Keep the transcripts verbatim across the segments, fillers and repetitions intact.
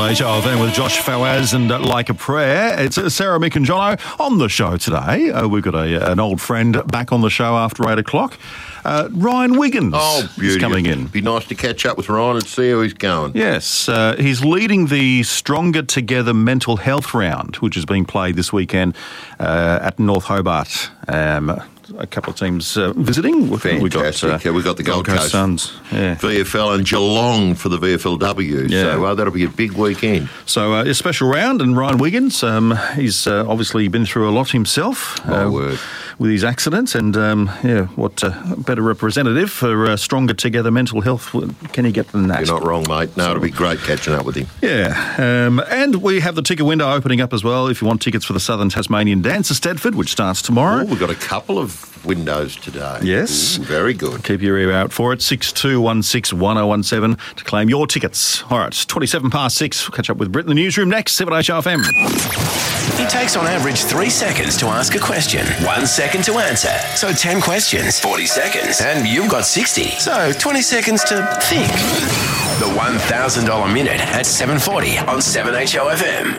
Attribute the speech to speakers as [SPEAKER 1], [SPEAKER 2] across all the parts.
[SPEAKER 1] seven H O F M with Josh Fawaz and uh, Like a Prayer. It's uh, Sarah, Mick and Jono on the show today. Uh, we've got a, an old friend back on the show after eight o'clock. Uh, Ryan Wiggins
[SPEAKER 2] oh,
[SPEAKER 1] is coming in.
[SPEAKER 2] Be nice to catch up with Ryan and see how he's going.
[SPEAKER 1] Yes, uh, he's leading the Stronger Together Mental Health Round, which is being played this weekend uh, at North Hobart. Um, a couple of teams uh, visiting.
[SPEAKER 2] Fantastic.
[SPEAKER 1] We got, uh,
[SPEAKER 2] yeah, we've got the Gold, Gold Coast, Coast
[SPEAKER 1] Suns. Yeah.
[SPEAKER 2] V F L and Geelong for the V F L W.
[SPEAKER 1] Yeah.
[SPEAKER 2] So uh, that'll be a big weekend.
[SPEAKER 1] So uh, a special round, and Ryan Wiggins, um, he's uh, obviously been through a lot himself.
[SPEAKER 2] My
[SPEAKER 1] uh,
[SPEAKER 2] word.
[SPEAKER 1] With his accidents, and um, yeah, what uh, better representative for uh, Stronger Together Mental Health can you get than that?
[SPEAKER 2] You're not wrong, mate. No,
[SPEAKER 1] so,
[SPEAKER 2] it'll be great catching up with him.
[SPEAKER 1] Yeah, um, and we have the ticket window opening up as well if you want tickets for the Southern Tasmanian Dance at Stedford, which starts tomorrow.
[SPEAKER 2] Ooh, we've got a couple of windows today.
[SPEAKER 1] Yes.
[SPEAKER 2] Ooh, very good.
[SPEAKER 1] Keep your ear out for it. six two one six one oh one seven to claim your tickets. All right, it's twenty-seven past six. We'll catch up with Brit in the newsroom next, seven H O F M.
[SPEAKER 3] It takes on average three seconds to ask a question, one second to answer. So ten questions, forty seconds, and you've got sixty. So twenty seconds to think. The one thousand dollars minute at seven forty on seven H O F M.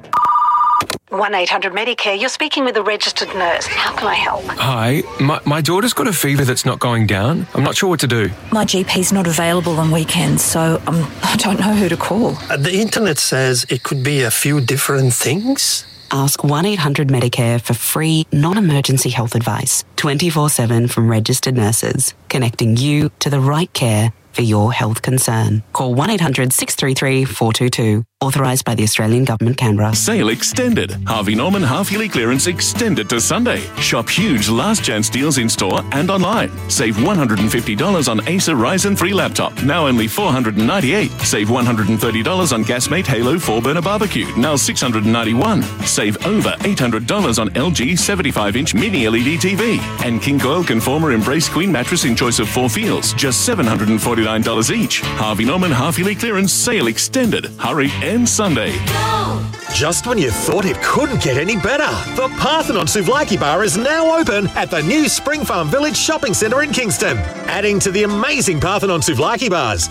[SPEAKER 4] one eight hundred Medicare, you're speaking with a registered nurse. How can I help?
[SPEAKER 5] Hi, my, my daughter's got a fever that's not going down. I'm not sure what to do.
[SPEAKER 6] My G P's not available on weekends, so um, I don't know who to call.
[SPEAKER 7] Uh, the internet says it could be a few different things.
[SPEAKER 8] Ask one eight hundred Medicare for free, non-emergency health advice, twenty-four seven from registered nurses, connecting you to the right care for your health concern. Call one eight hundred six three three four two two. Authorised by the Australian Government, Canberra.
[SPEAKER 9] Sale extended. Harvey Norman half-yearly clearance extended to Sunday. Shop huge last chance deals in store and online. Save one hundred fifty dollars on Acer Ryzen three laptop, now only four hundred ninety-eight dollars. Save one hundred thirty dollars on Gasmate Halo four burner barbecue, now six hundred ninety-one dollars. Save over eight hundred dollars on L G seventy-five inch mini L E D T V. And King Coil Conformer Embrace Queen mattress in choice of four feels, just seven hundred forty-nine dollars each. Harvey Norman half-yearly clearance sale extended. Hurry and Sunday.
[SPEAKER 10] Just when you thought it couldn't get any better, the Parthenon Souvlaki Bar is now open at the new Spring Farm Village Shopping Centre in Kingston. Adding to the amazing Parthenon Souvlaki Bars,